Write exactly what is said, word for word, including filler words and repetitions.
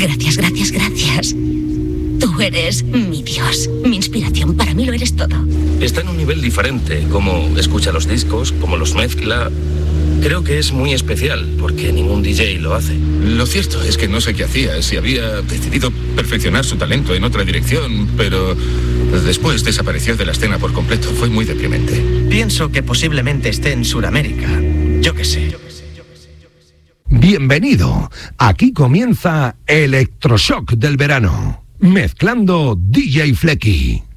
Gracias, gracias, gracias. Tú eres mi Dios, mi inspiración. Para mí lo eres todo. Está en un nivel diferente, como escucha los discos, como los mezcla. Creo que es muy especial, porque ningún D J lo hace. Lo cierto es que no sé qué hacía, si había decidido perfeccionar su talento en otra dirección, pero después desapareció de la escena por completo. Fue muy deprimente. Pienso que posiblemente esté en Sudamérica. Yo qué sé. Bienvenido. Aquí comienza Electroshock del verano. Mezclando D J Flecky.